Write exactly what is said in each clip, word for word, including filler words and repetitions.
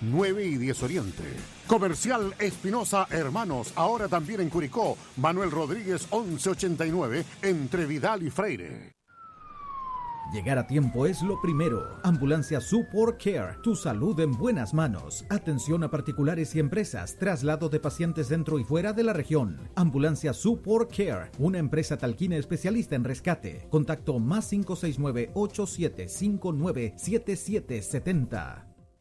nueve y diez Oriente. Comercial Espinosa Hermanos, ahora también en Curicó. Manuel Rodríguez once ochenta y nueve, entre Vidal y Freire. Llegar a tiempo es lo primero. Ambulancia Support Care, tu salud en buenas manos. Atención a particulares y empresas, traslado de pacientes dentro y fuera de la región. Ambulancia Support Care, una empresa talquina especialista en rescate. Contacto más cinco seis nueve, ocho siete cinco nueve, siete siete siete cero.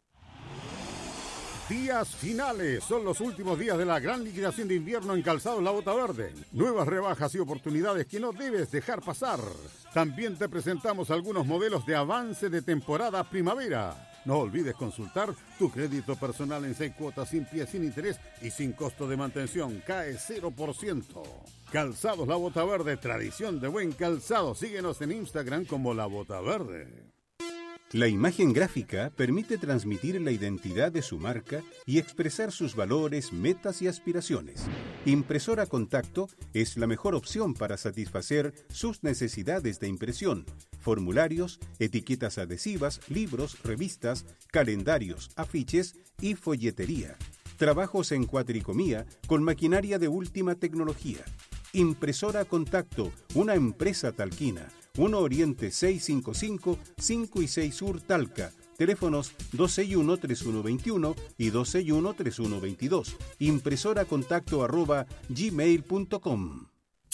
Días finales, son los últimos días de la gran liquidación de invierno en Calzados La Bota Verde. Nuevas rebajas y oportunidades que no debes dejar pasar. También te presentamos algunos modelos de avance de temporada primavera. No olvides consultar tu crédito personal en seis cuotas sin pie, sin interés y sin costo de mantención. Cae cero por ciento. Calzados La Bota Verde, tradición de buen calzado. Síguenos en Instagram como La Bota Verde. La imagen gráfica permite transmitir la identidad de su marca y expresar sus valores, metas y aspiraciones. Impresora Contacto es la mejor opción para satisfacer sus necesidades de impresión, formularios, etiquetas adhesivas, libros, revistas, calendarios, afiches y folletería. Trabajos en cuatricomía con maquinaria de última tecnología. Impresora Contacto, una empresa talquina. uno Oriente seiscientos cincuenta y cinco, cinco y seis Sur Talca. Teléfonos dos seis uno, tres uno dos uno y dos seis uno, tres uno dos dos. Impresora contacto arroba gmail punto com.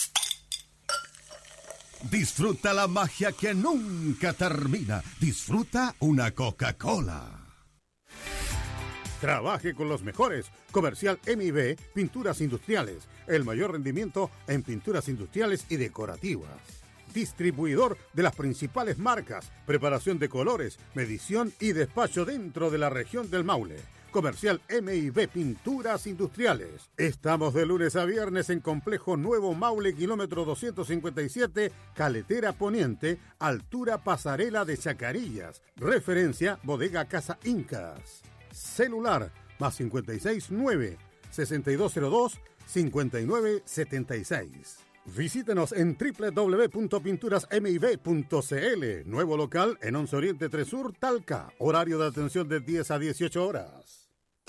Disfruta la magia que nunca termina. Disfruta una Coca-Cola. Trabaje con los mejores. Comercial M I B, Pinturas Industriales. El mayor rendimiento en pinturas industriales y decorativas. Distribuidor de las principales marcas, preparación de colores, medición y despacho dentro de la región del Maule. Comercial M I B Pinturas Industriales. Estamos de lunes a viernes en Complejo Nuevo Maule, kilómetro doscientos cincuenta y siete, Caletera Poniente, altura Pasarela de Chacarillas. Referencia Bodega Casa Incas. Celular más cincuenta y seis nueve, sesenta y dos cero dos, cincuenta y nueve setenta y seis. Visítenos en doble u doble u doble u punto pinturas m i b punto c l. Nuevo local en once Oriente tres Sur, Talca. Horario de atención de diez a dieciocho horas.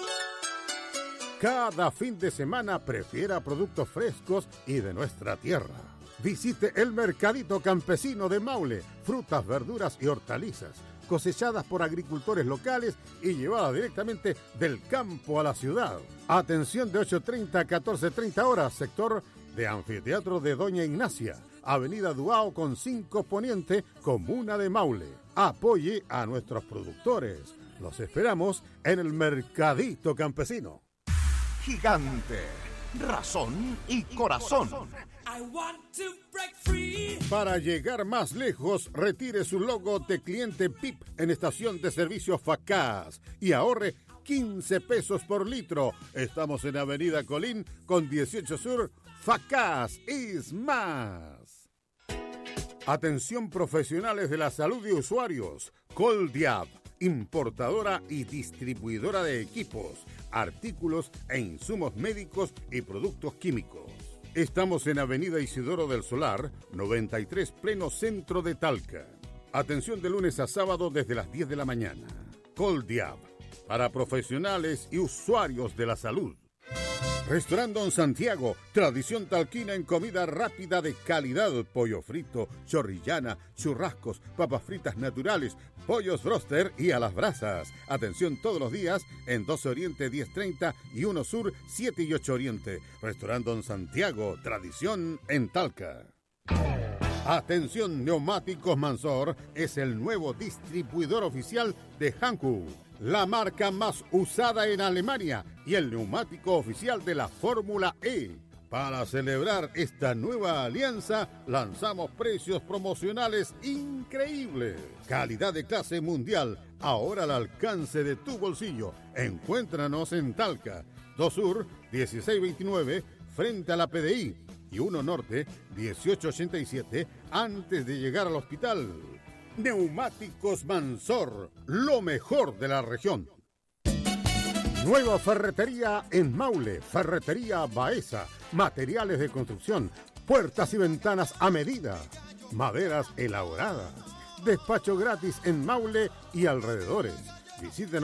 Cada fin de semana prefiera productos frescos y de nuestra tierra. Visite el Mercadito Campesino de Maule. Frutas, verduras y hortalizas cosechadas por agricultores locales y llevadas directamente del campo a la ciudad. Atención de ocho treinta a catorce treinta horas, sector de Anfiteatro de Doña Ignacia, Avenida Duao con cinco Poniente, Comuna de Maule. Apoye a nuestros productores. Los esperamos en el Mercadito Campesino. Gigante, razón y corazón. Para llegar más lejos, retire su logo de cliente P I P en estación de servicio Facaz y ahorre quince pesos por litro. Estamos en Avenida Colín con dieciocho Sur. Facaz is más. Atención profesionales de la salud y usuarios. Coldiab, importadora y distribuidora de equipos, artículos e insumos médicos y productos químicos. Estamos en Avenida Isidoro del Solar, noventa y tres, pleno centro de Talca. Atención de lunes a sábado desde las diez de la mañana. Coldiab, para profesionales y usuarios de la salud. Restaurante Don Santiago, tradición talquina en comida rápida de calidad, pollo frito, chorrillana, churrascos, papas fritas naturales, pollos broster y a las brasas. Atención todos los días en dos Oriente diez treinta y uno Sur siete y ocho Oriente. Restaurante Don Santiago, tradición en Talca. Atención, Neumáticos Mansor es el nuevo distribuidor oficial de Hankook, la marca más usada en Alemania y el neumático oficial de la Fórmula E. Para celebrar esta nueva alianza, lanzamos precios promocionales increíbles. Calidad de clase mundial, ahora al alcance de tu bolsillo. Encuéntranos en Talca, dos Sur, dieciséis veintinueve, frente a la P D I. Y uno Norte, dieciocho ochenta y siete, antes de llegar al hospital. Neumáticos Mansor, lo mejor de la región. Nueva ferretería en Maule, Ferretería Baeza, materiales de construcción, puertas y ventanas a medida, maderas elaboradas, despacho gratis en Maule y alrededores. Visítenos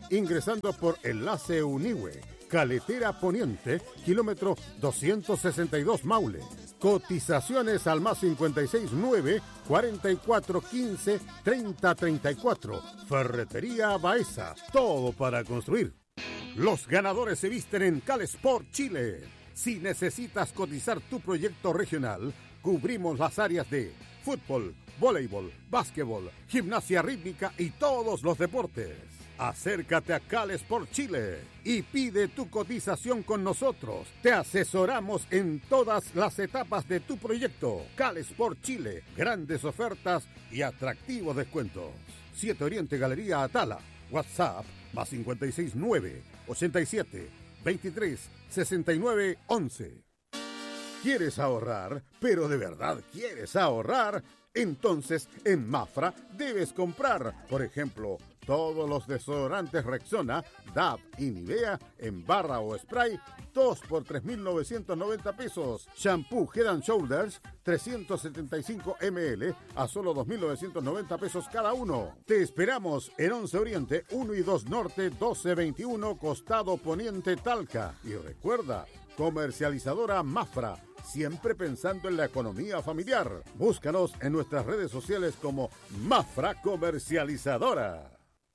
ingresando por Enlace Unihue, Caletera Poniente, kilómetro doscientos sesenta y dos Maule. Cotizaciones al más cincuenta y seis nueve, cuarenta y cuatro quince, treinta treinta y cuatro. Ferretería Baeza, todo para construir. Los ganadores se visten en CalSport Chile. Si necesitas cotizar tu proyecto regional, cubrimos las áreas de fútbol, voleibol, básquetbol, gimnasia rítmica y todos los deportes. Acércate a CalSport Chile y pide tu cotización con nosotros. Te asesoramos en todas las etapas de tu proyecto. CalSport Chile, grandes ofertas y atractivos descuentos. siete Oriente Galería Atala. WhatsApp más cincuenta y seis nueve, ochenta y siete, veintitrés, sesenta y nueve, once. ¿Quieres ahorrar, pero de verdad quieres ahorrar? Entonces, en Mafra debes comprar, por ejemplo, todos los desodorantes Rexona, D A V y Nivea en barra o spray, dos por tres mil novecientos noventa pesos. Shampoo Head and Shoulders, trescientos setenta y cinco mililitros a solo dos mil novecientos noventa pesos cada uno. Te esperamos en once Oriente, uno y dos Norte, doce veintiuno, Costado Poniente, Talca. Y recuerda, comercializadora Mafra, siempre pensando en la economía familiar. Búscanos en nuestras redes sociales como Mafra Comercializadora.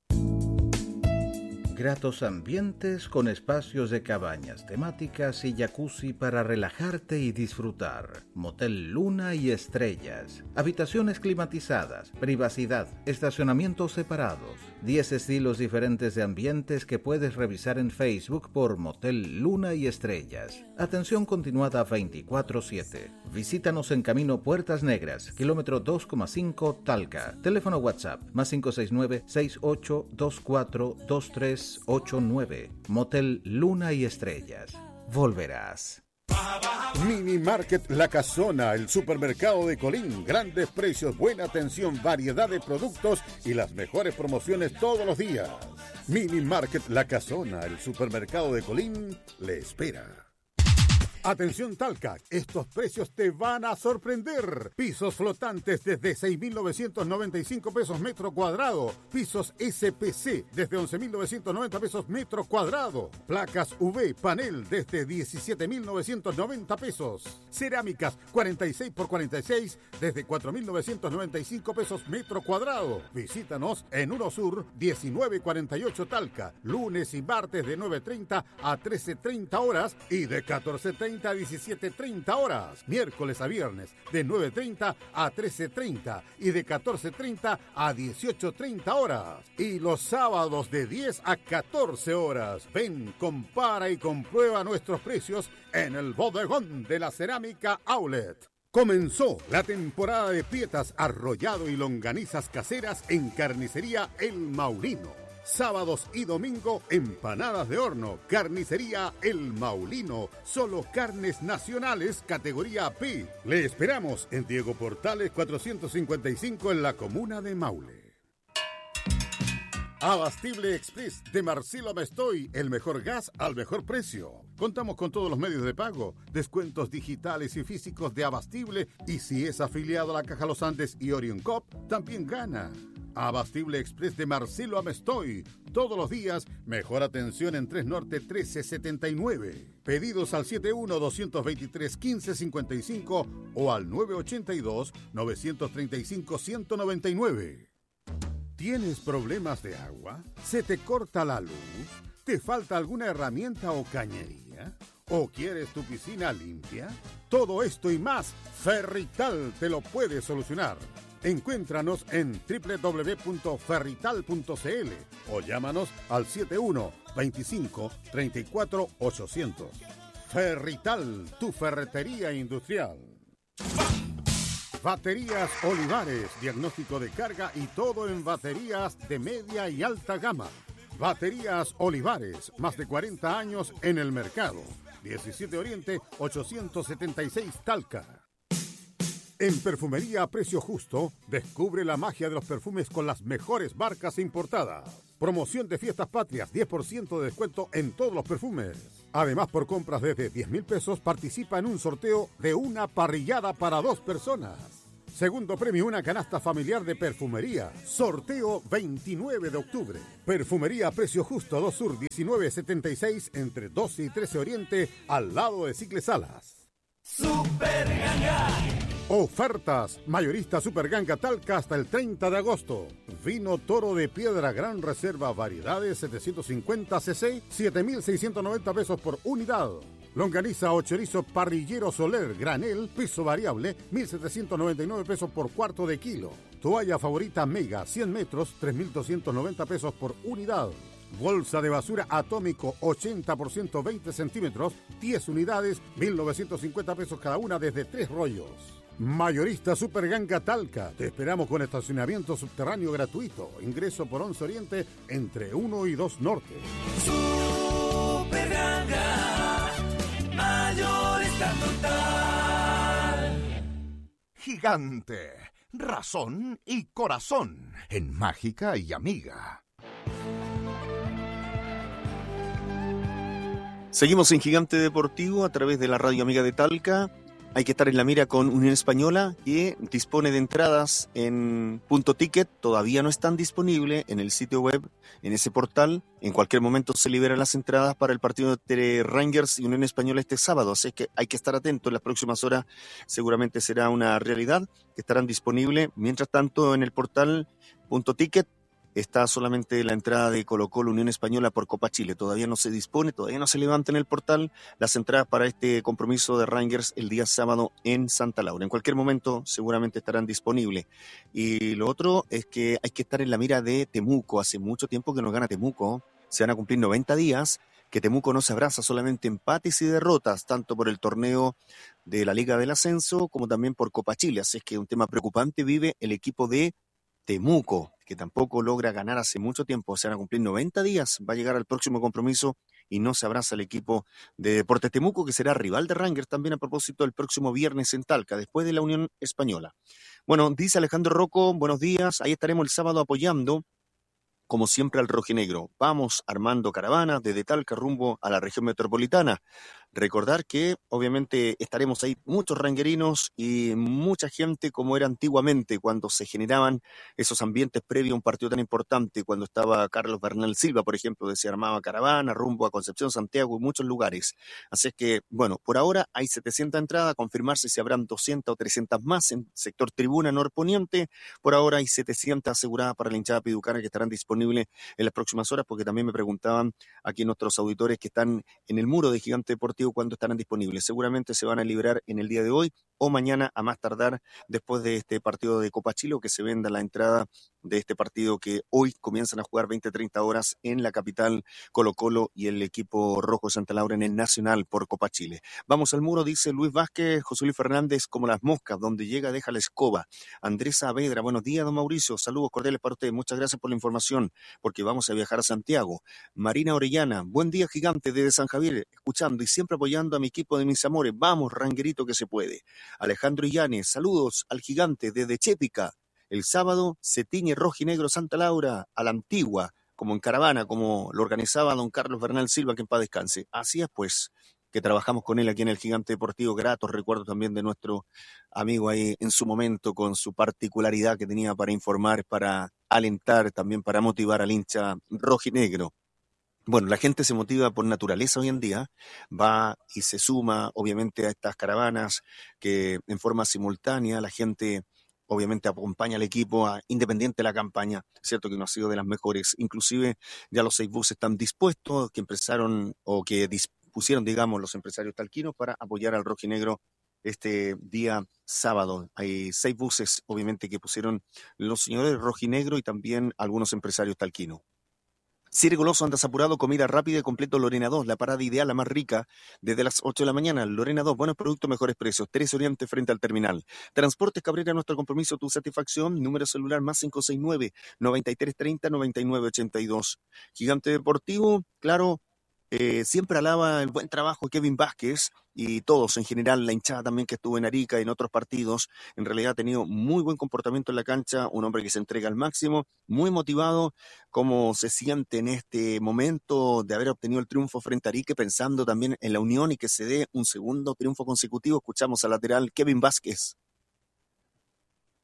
Gratos ambientes con espacios de cabañas temáticas y jacuzzi para relajarte y disfrutar. Motel Luna y Estrellas. Habitaciones climatizadas, privacidad, estacionamientos separados. diez estilos diferentes de ambientes que puedes revisar en Facebook por Motel Luna y Estrellas. Atención continuada veinticuatro siete. Visítanos en Camino Puertas Negras, kilómetro dos coma cinco, Talca. Teléfono WhatsApp, más cinco seis nueve, seis ocho dos cuatro, dos tres ocho nueve. Motel Luna y Estrellas. Volverás. Mini Market La Casona, el supermercado de Colín. Grandes precios, buena atención, variedad de productos y las mejores promociones todos los días. Mini Market La Casona, el supermercado de Colín, le espera. Atención Talca, estos precios te van a sorprender. Pisos flotantes desde seis mil novecientos noventa y cinco pesos metro cuadrado. Pisos S P C desde once mil novecientos noventa pesos metro cuadrado. Placas U V panel desde diecisiete mil novecientos noventa pesos. Cerámicas cuarenta y seis por cuarenta y seis desde cuatro mil novecientos noventa y cinco pesos metro cuadrado. Visítanos en Uno Sur diecinueve cuarenta y ocho Talca. Lunes y martes de nueve treinta a trece treinta horas y de catorce treinta a diecisiete treinta horas. Miércoles a viernes de nueve treinta a trece treinta y de catorce treinta a dieciocho treinta horas. Y los sábados de diez a catorce horas. Ven, compara y comprueba nuestros precios en el bodegón de la Cerámica Outlet. Comenzó la temporada de pietas, arrollado y longanizas caseras en Carnicería El Maulino. Sábados y domingo, empanadas de horno. Carnicería El Maulino. Solo carnes nacionales, categoría P. Le esperamos en Diego Portales cuatrocientos cincuenta y cinco en la comuna de Maule. Abastible Express de Marcelo Mestoy, el mejor gas al mejor precio. Contamos con todos los medios de pago, descuentos digitales y físicos de Abastible, y si es afiliado a la Caja Los Andes y Orion Cop, también gana. Abastible Express de Marcelo Amestoy. Todos los días, mejor atención en tres Norte trece setenta y nueve. Pedidos al setenta y uno, doscientos veintitrés, quince cincuenta y cinco o al nueve ochenta y dos, novecientos treinta y cinco, ciento noventa y nueve. ¿Tienes problemas de agua? ¿Se te corta la luz? ¿Te falta alguna herramienta o cañería? ¿O quieres tu piscina limpia? Todo esto y más, Ferrital te lo puede solucionar. Encuéntranos en doble u doble u doble u punto ferrital punto c l o llámanos al setenta y uno, veinticinco, treinta y cuatro, ochocientos. Ferrital, tu ferretería industrial. Baterías Olivares, diagnóstico de carga y todo en baterías de media y alta gama. Baterías Olivares, más de cuarenta años en el mercado. diecisiete Oriente, ochocientos setenta y seis Talca. En Perfumería a Precio Justo, descubre la magia de los perfumes con las mejores marcas importadas. Promoción de Fiestas Patrias, diez por ciento de descuento en todos los perfumes. Además, por compras desde diez mil pesos, participa en un sorteo de una parrillada para dos personas. Segundo premio, una canasta familiar de perfumería. Sorteo veintinueve de octubre. Perfumería a precio justo, dos Sur diecinueve setenta y seis, entre doce y trece Oriente, al lado de Cicles Salas. Super Ganga. Ofertas. Mayorista Super Ganga Talca hasta el treinta de agosto. Vino Toro de Piedra Gran Reserva Variedades setecientos cincuenta cc, siete mil seiscientos noventa pesos por unidad. Longaniza o chorizo parrillero Soler granel, piso variable, mil setecientos noventa y nueve pesos por cuarto de kilo. Toalla favorita Mega, cien metros, tres mil doscientos noventa pesos por unidad. Bolsa de basura Atómico ochenta por ciento, veinte centímetros, diez unidades, mil novecientos cincuenta pesos cada una desde tres rollos. Mayorista Super Ganga Talca. Te esperamos con estacionamiento subterráneo gratuito. Ingreso por once Oriente entre uno y dos Norte. Super Ganga. Mayorista total. Gigante. Razón y corazón. En Mágica y Amiga. Seguimos en Gigante Deportivo a través de la Radio Amiga de Talca. Hay que estar en la mira con Unión Española, que dispone de entradas en Punto Ticket. Todavía no están disponibles en el sitio web, en ese portal. En cualquier momento se liberan las entradas para el partido de Rangers y Unión Española este sábado. Así que hay que estar atentos. En las próximas horas seguramente será una realidad que estarán disponibles. Mientras tanto, en el portal Punto Ticket está solamente la entrada de Colo-Colo Unión Española por Copa Chile. Todavía no se dispone, todavía no se levanta en el portal las entradas para este compromiso de Rangers el día sábado en Santa Laura. En cualquier momento seguramente estarán disponibles. Y lo otro es que hay que estar en la mira de Temuco. Hace mucho tiempo que no gana Temuco. Se van a cumplir noventa días que Temuco no se abraza, solamente empates y derrotas, tanto por el torneo de la Liga del Ascenso como también por Copa Chile. Así es que un tema preocupante vive el equipo de Temuco, que tampoco logra ganar hace mucho tiempo. Se van a cumplir noventa días, va a llegar al próximo compromiso y no se abraza el equipo de Deportes Temuco, que será rival de Rangers también a propósito el próximo viernes en Talca, después de la Unión Española. Bueno, dice Alejandro Rocco, buenos días, ahí estaremos el sábado apoyando, como siempre, al rojinegro. Vamos armando caravana desde Talca rumbo a la región metropolitana. Recordar que obviamente estaremos ahí muchos ranguerinos y mucha gente como era antiguamente cuando se generaban esos ambientes previos a un partido tan importante, cuando estaba Carlos Bernal Silva, por ejemplo, se armaba caravana rumbo a Concepción, Santiago y muchos lugares. Así es que, bueno, por ahora hay setecientas entradas, a confirmarse si habrán doscientas o trescientas más en sector tribuna norponiente. Por ahora hay setecientas aseguradas para la hinchada piducana que estarán disponibles en las próximas horas, porque también me preguntaban aquí nuestros auditores que están en el muro de Gigante Deportivo cuándo estarán disponibles. Seguramente se van a liberar en el día de hoy o mañana a más tardar después de este partido de Copa Chile, o que se venda la entrada de este partido que hoy comienzan a jugar veinte a treinta horas en la capital, Colo-Colo y el equipo rojo de Santa Laura en el Nacional por Copa Chile. Vamos al muro, dice Luis Vázquez, José Luis Fernández, como las moscas, donde llega deja la escoba. Andrés Saavedra, buenos días, don Mauricio, saludos cordiales para usted, muchas gracias por la información, porque vamos a viajar a Santiago. Marina Orellana, buen día Gigante desde San Javier, escuchando y siempre apoyando a mi equipo de mis amores, vamos ranguerito que se puede. Alejandro Illanes, saludos al Gigante desde Chépica. El sábado se tiñe rojinegro Santa Laura a la antigua, como en caravana, como lo organizaba don Carlos Bernal Silva, que en paz descanse. Así es pues, que trabajamos con él aquí en el Gigante Deportivo. Gratos recuerdo también de nuestro amigo ahí en su momento, con su particularidad que tenía para informar, para alentar, también para motivar al hincha rojinegro. Bueno, la gente se motiva por naturaleza hoy en día, va y se suma obviamente a estas caravanas que en forma simultánea la gente obviamente acompaña al equipo a, independiente de la campaña, cierto que no ha sido de las mejores, inclusive ya los seis buses están dispuestos, que empezaron o que dispusieron, digamos, los empresarios talquinos para apoyar al rojinegro este día sábado. Hay seis buses obviamente que pusieron los señores rojinegro y también algunos empresarios talquinos. Cire Goloso, andas apurado, comida rápida y completo Lorena dos, la parada ideal, la más rica, desde las ocho de la mañana. Lorena dos, buenos productos, mejores precios. Tres Oriente frente al terminal. Transportes Cabrera, nuestro compromiso, tu satisfacción. Número celular más cinco seis nueve, nueve tres tres cero, nueve nueve ocho dos. Gigante Deportivo, claro, eh, siempre alaba el buen trabajo de Kevin Vázquez y todos en general, la hinchada también que estuvo en Arica y en otros partidos. En realidad ha tenido muy buen comportamiento en la cancha, un hombre que se entrega al máximo, muy motivado. Cómo se siente en este momento de haber obtenido el triunfo frente a Arica, pensando también en la unión y que se dé un segundo triunfo consecutivo. Escuchamos al lateral Kevin Vázquez.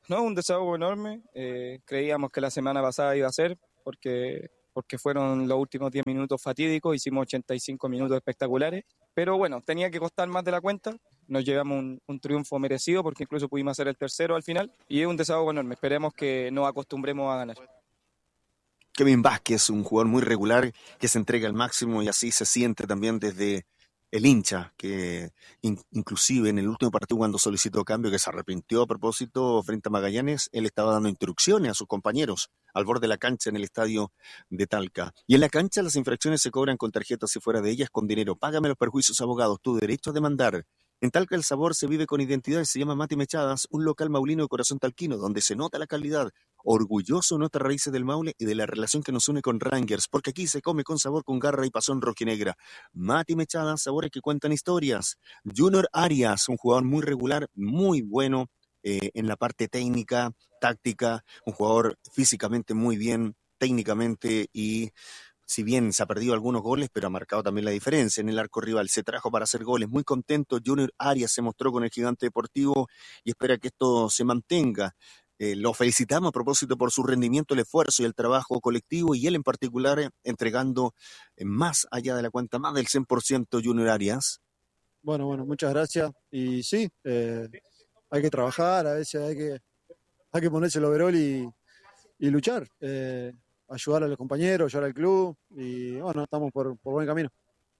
No, un desahogo enorme. Eh, creíamos que la semana pasada iba a ser, porque, porque fueron los últimos diez minutos fatídicos, hicimos ochenta y cinco minutos espectaculares, pero bueno, tenía que costar más de la cuenta. Nos llevamos un, un triunfo merecido, porque incluso pudimos hacer el tercero al final, y es un desahogo enorme. Esperemos que nos acostumbremos a ganar. Kevin Vázquez, un jugador muy regular que se entrega al máximo y así se siente también desde el hincha, que in, inclusive en el último partido cuando solicitó cambio, que se arrepintió a propósito frente a Magallanes, él estaba dando instrucciones a sus compañeros al borde de la cancha en el estadio de Talca. Y en la cancha las infracciones se cobran con tarjetas y fuera de ellas con dinero. Págame los perjuicios, abogados, tu derecho a demandar. En Talca el sabor se vive con identidad y se llama Mati Mechadas, un local maulino de corazón talquino, donde se nota la calidad, orgulloso de nuestras raíces del Maule y de la relación que nos une con Rangers, porque aquí se come con sabor, con garra y pasión rojinegra. Mati Mechadas, sabores que cuentan historias. Junior Arias, un jugador muy regular, muy bueno eh, en la parte técnica, táctica, un jugador físicamente muy bien, técnicamente, y si bien se ha perdido algunos goles, pero ha marcado también la diferencia en el arco rival. Se trajo para hacer goles. Muy contento. Junior Arias se mostró con el Gigante Deportivo y espera que esto se mantenga. Eh, lo felicitamos a propósito por su rendimiento, el esfuerzo y el trabajo colectivo, y él en particular eh, entregando eh, más allá de la cuenta, más del cien por ciento Junior Arias. Bueno, bueno, muchas gracias. Y sí, eh, hay que trabajar, a veces hay que, hay que ponerse el overol y, y luchar. Eh, ayudar a los compañeros, ayudar al club, y bueno, estamos por, por buen camino.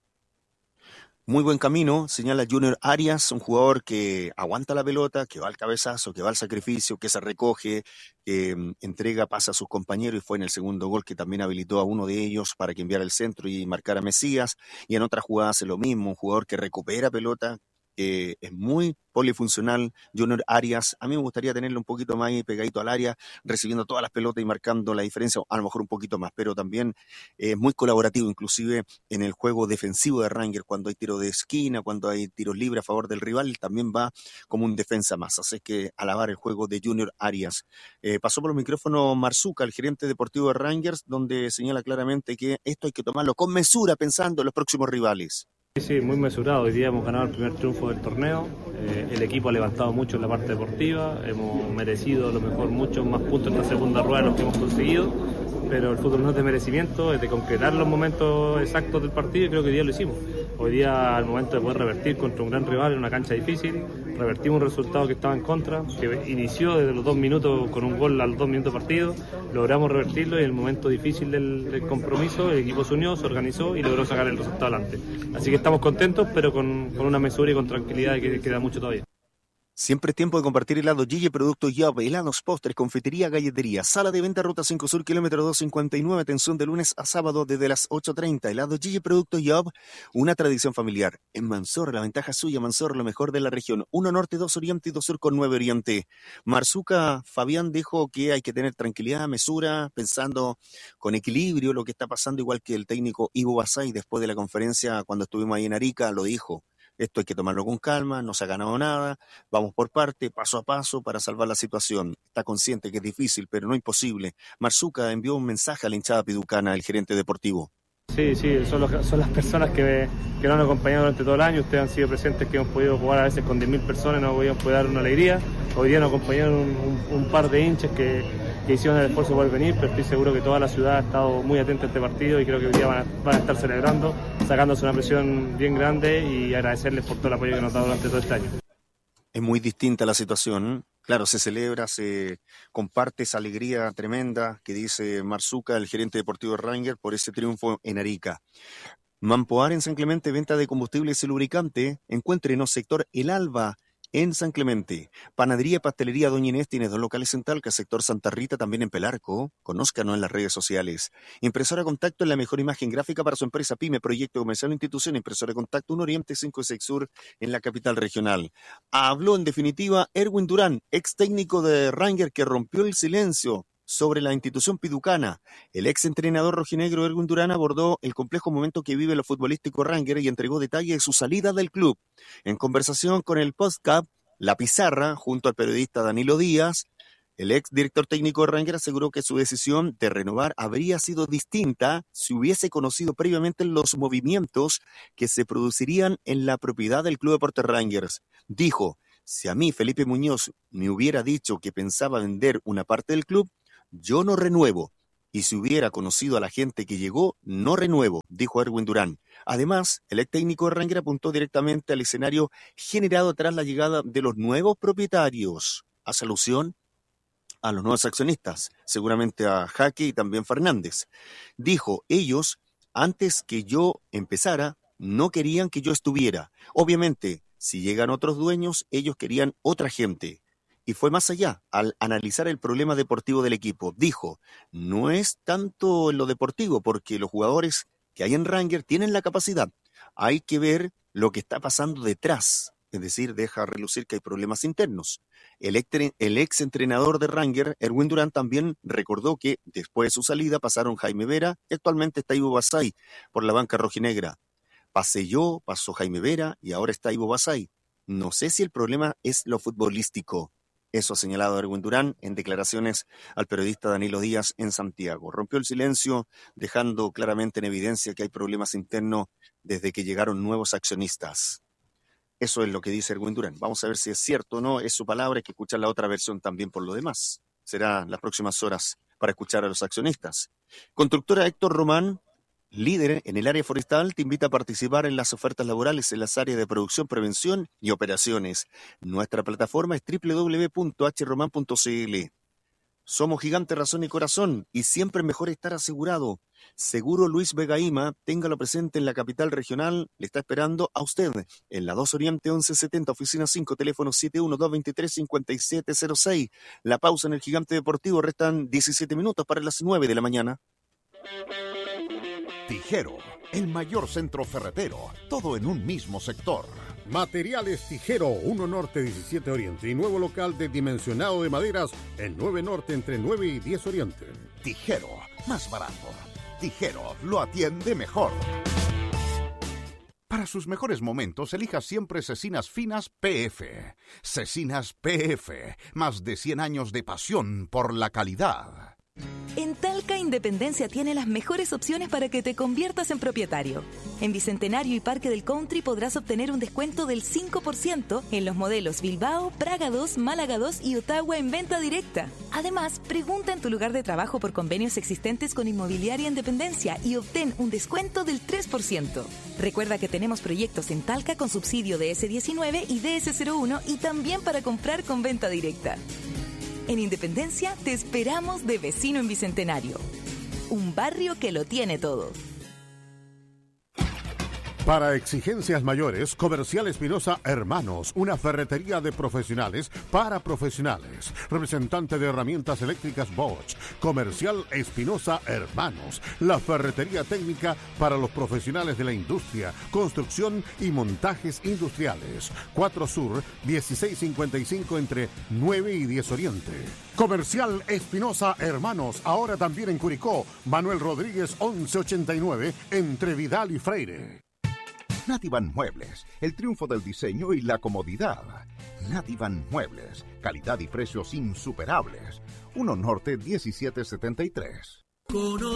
Muy buen camino, señala Junior Arias, un jugador que aguanta la pelota, que va al cabezazo, que va al sacrificio, que se recoge, que um, entrega, pasa a sus compañeros, y fue en el segundo gol que también habilitó a uno de ellos para que enviara el centro y marcara a Mesías, y en otras jugadas hace lo mismo, un jugador que recupera pelota, que es muy polifuncional. Junior Arias, a mí me gustaría tenerlo un poquito más ahí pegadito al área, recibiendo todas las pelotas y marcando la diferencia, a lo mejor un poquito más, pero también es eh, muy colaborativo, inclusive en el juego defensivo de Rangers, cuando hay tiro de esquina, cuando hay tiros libres a favor del rival, también va como un defensa más, así que alabar el juego de Junior Arias. Eh, pasó por los micrófonos Marzuca, el gerente deportivo de Rangers, donde señala claramente que esto hay que tomarlo con mesura, pensando en los próximos rivales. Sí, muy mesurado. Hoy día hemos ganado el primer triunfo del torneo. Eh, el equipo ha levantado mucho en la parte deportiva. Hemos merecido a lo mejor muchos más puntos en la segunda rueda de los que hemos conseguido. Pero el fútbol no es de merecimiento, es de concretar los momentos exactos del partido, y creo que hoy día lo hicimos. Hoy día, al momento de poder revertir contra un gran rival en una cancha difícil, revertimos un resultado que estaba en contra, que inició desde los dos minutos con un gol a los dos minutos de partido, logramos revertirlo, y en el momento difícil del, del compromiso el equipo se unió, se organizó y logró sacar el resultado adelante. Así que estamos contentos, pero con, con una mesura y con tranquilidad, que queda mucho todavía. Siempre es tiempo de compartir helados Gigi, productos Yob, helados, postres, confitería, galletería. Sala de venta, Ruta cinco Sur, kilómetro doscientos cincuenta y nueve, atención de lunes a sábado desde las ocho treinta. Helados Gigi, productos Yob, una tradición familiar. En Manzor, la ventaja suya, Manzor, lo mejor de la región. Uno norte, dos oriente y dos sur con nueve oriente. Marzuca, Fabián dijo que hay que tener tranquilidad, mesura, pensando con equilibrio lo que está pasando, igual que el técnico Ivo Basay después de la conferencia cuando estuvimos ahí en Arica, lo dijo. Esto hay que tomarlo con calma, no se ha ganado nada, vamos por parte, paso a paso para salvar la situación. Está consciente que es difícil, pero no imposible. Marzuca envió un mensaje a la hinchada piducana, el gerente deportivo. Sí, sí, son, los, son las personas que, me, que nos han acompañado durante todo el año. Ustedes han sido presentes, que hemos podido jugar a veces con diez mil personas, nos hemos podido dar una alegría. Hoy día nos acompañaron un, un, un par de hinchas que, que hicieron el esfuerzo por venir, pero estoy seguro que toda la ciudad ha estado muy atenta a este partido, y creo que hoy día van a, van a estar celebrando, sacándose una presión bien grande, y agradecerles por todo el apoyo que nos han dado durante todo este año. Es muy distinta la situación. Claro, se celebra, se comparte esa alegría tremenda que dice Marzuca, el gerente deportivo de Rangers, por ese triunfo en Arica. Mampoar en San Clemente, venta de combustibles y lubricante. Encuéntrenos sector El Alba en San Clemente. Panadería y pastelería Doña Inés tiene dos locales en Talca, sector Santa Rita, también en Pelarco. Conózcanos en las redes sociales. Impresora Contacto es la mejor imagen gráfica para su empresa, pyme, proyecto comercial o institución. Impresora Contacto, un Oriente cinco y seis Sur en la capital regional. Habló en definitiva Erwin Durán, ex técnico de Rangers, que rompió el silencio sobre la institución piducana. El ex entrenador rojinegro Erwin Durán abordó el complejo momento que vive el futbolístico Rangers y entregó detalles de su salida del club. En conversación con el podcast La Pizarra, junto al periodista Danilo Díaz, el ex director técnico de Rangers aseguró que su decisión de renovar habría sido distinta si hubiese conocido previamente los movimientos que se producirían en la propiedad del Club Deportes Rangers. Dijo: Si a mí Felipe Muñoz me hubiera dicho que pensaba vender una parte del club, yo no renuevo. Y si hubiera conocido a la gente que llegó, no renuevo, dijo Erwin Durán. Además, el ex técnico de Ranger apuntó directamente al escenario generado tras la llegada de los nuevos propietarios. Hace alusión a los nuevos accionistas, seguramente a Jaque y también Fernández. Dijo, ellos, antes que yo empezara, no querían que yo estuviera. Obviamente, si llegan otros dueños, ellos querían otra gente. Y fue más allá, al analizar el problema deportivo del equipo. Dijo, no es tanto en lo deportivo, porque los jugadores que hay en Ranger tienen la capacidad. Hay que ver lo que está pasando detrás. Es decir, deja relucir que hay problemas internos. El ex, el ex entrenador de Ranger, Erwin Durán, también recordó que después de su salida pasaron Jaime Vera y actualmente está Ivo Basay por la banca rojinegra. Pasé yo, pasó Jaime Vera y ahora está Ivo Basay. No sé si el problema es lo futbolístico. Eso ha señalado Erwin Durán en declaraciones al periodista Danilo Díaz en Santiago. Rompió el silencio, dejando claramente en evidencia que hay problemas internos desde que llegaron nuevos accionistas. Eso es lo que dice Erwin Durán. Vamos a ver si es cierto o no, es su palabra, hay que escuchar la otra versión también por lo demás. Será las próximas horas para escuchar a los accionistas. Constructora Héctor Román, líder en el área forestal, te invita a participar en las ofertas laborales en las áreas de producción, prevención y operaciones. Nuestra plataforma es doble u doble u doble u punto h roman punto c l. Somos Gigante Razón y Corazón y siempre es mejor estar asegurado. Seguro Luis Vegaima, téngalo presente en la capital regional, le está esperando a usted. En la dos Oriente once setenta, oficina cinco, teléfono siete uno dos dos tres cinco siete cero seis. La pausa en el Gigante Deportivo, restan diecisiete minutos para las nueve de la mañana. Tijero, el mayor centro ferretero, todo en un mismo sector. Materiales Tijero, uno Norte diecisiete Oriente y nuevo local de dimensionado de maderas en nueve Norte entre nueve y diez Oriente. Tijero, más barato. Tijero, lo atiende mejor. Para sus mejores momentos, elija siempre Cecinas Finas P F. Cecinas P F, más de cien años de pasión por la calidad. En Talca Independencia tiene las mejores opciones para que te conviertas en propietario. En Bicentenario y Parque del Country podrás obtener un descuento del cinco por ciento en los modelos Bilbao, Praga dos, Málaga dos y Ottawa en venta directa. Además, pregunta en tu lugar de trabajo por convenios existentes con Inmobiliaria Independencia y obtén un descuento del tres por ciento. Recuerda que tenemos proyectos en Talca con subsidio de ese diecinueve y D S cero uno y también para comprar con venta directa. En Independencia te esperamos de vecino en Bicentenario. Un barrio que lo tiene todo. Para exigencias mayores, Comercial Espinosa Hermanos, una ferretería de profesionales para profesionales. Representante de herramientas eléctricas Bosch. Comercial Espinosa Hermanos, la ferretería técnica para los profesionales de la industria, construcción y montajes industriales. cuatro Sur, dieciséis cincuenta y cinco entre nueve y diez Oriente. Comercial Espinosa Hermanos, ahora también en Curicó. Manuel Rodríguez once ochenta y nueve entre Vidal y Freire. Nativan Muebles, el triunfo del diseño y la comodidad. Nativan Muebles, calidad y precios insuperables. uno Norte diecisiete setenta y tres. Conoce